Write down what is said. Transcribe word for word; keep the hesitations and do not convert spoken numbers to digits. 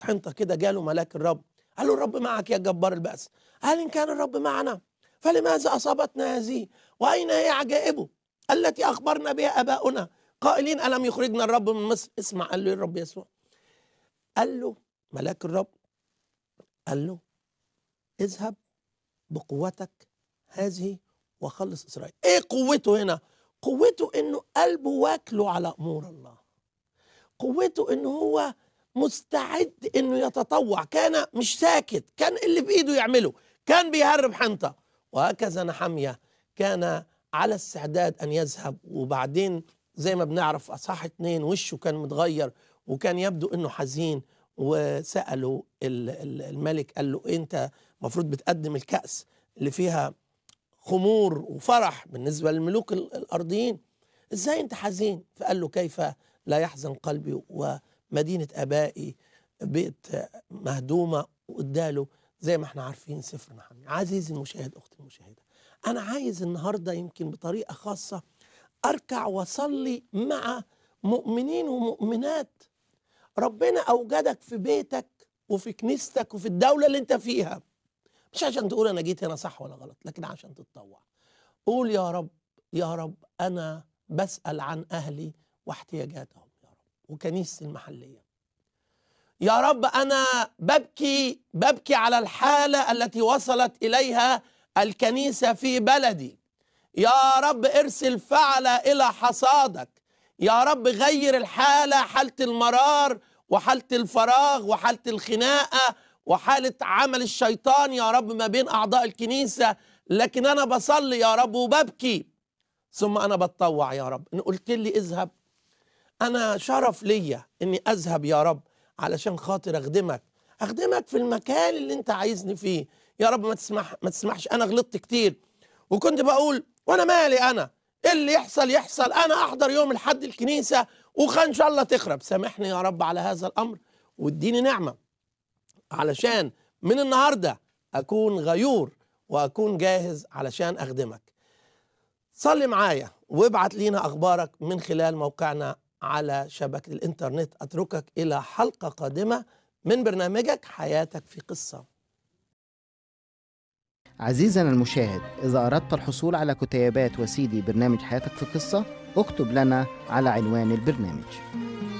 حنطة كده جاله ملاك الرب، قال له: الرب معك يا جبار البأس. قال: إن كان الرب معنا فلماذا أصابتنا هذه؟ وأين هي عجائبه التي أخبرنا بها آباؤنا قائلين ألم يخرجنا الرب من مصر؟ اسمع قال له الرب يسوع، قال له ملاك الرب، قال له: اذهب بقوتك هذه وخلص إسرائيل. إيه قوته هنا؟ قوته إنه قلبه واكله على أمور الله، قوته إنه هو مستعد إنه يتطوع، كان مش ساكت، كان اللي بإيده يعمله، كان بيهرب حنطة. وهكذا نحمية كان على استعداد أن يذهب، وبعدين زي ما بنعرف أصحاح اتنين وشه كان متغير وكان يبدو إنه حزين، وسأله الملك قال له: أنت مفروض بتقدم الكأس اللي فيها خمور وفرح بالنسبة للملوك الأرضيين، إزاي أنت حزين؟ فقال له: كيف لا يحزن قلبي ومدينة آبائي بيت مهدومة؟ واداله زي ما احنا عارفين سفر نحمية. عزيزي المشاهد، أختي المشاهدة، أنا عايز النهاردة يمكن بطريقة خاصة أركع وصلي مع مؤمنين ومؤمنات ربنا أوجدك في بيتك وفي كنيستك وفي الدولة اللي انت فيها، مش عشان تقول أنا جيت هنا صح ولا غلط، لكن عشان تتطوع. قول: يا رب، يا رب أنا بسأل عن أهلي واحتياجاتهم يا رب وكنيستي المحلية. يا رب أنا ببكي ببكي على الحالة التي وصلت إليها الكنيسة في بلدي. يا رب ارسل فعلة إلى حصادك. يا رب غير الحالة، حالة المرار وحالة الفراغ وحالة الخناقة وحالة عمل الشيطان يا رب ما بين أعضاء الكنيسة. لكن أنا بصلي يا رب وببكي، ثم أنا بتطوع يا رب. إن قلت لي اذهب، أنا شرف ليا إني أذهب يا رب علشان خاطر أخدمك أخدمك في المكان اللي أنت عايزني فيه يا رب. ما تسمح ما تسمحش. أنا غلطت كتير وكنت بقول وأنا مالي، أنا إيه اللي يحصل يحصل، أنا أحضر يوم الحد الكنيسة وإن شاء الله تخرب. سامحني يا رب على هذا الأمر واديني نعمة علشان من النهاردة أكون غيور وأكون جاهز علشان أخدمك. صلي معايا وابعت لينا أخبارك من خلال موقعنا على شبكة الإنترنت. أتركك إلى حلقة قادمة من برنامجك حياتك في قصة. عزيزنا المشاهد، إذا أردت الحصول على كتيبات وسيدي برنامج حياتك في قصة، اكتب لنا على عنوان البرنامج.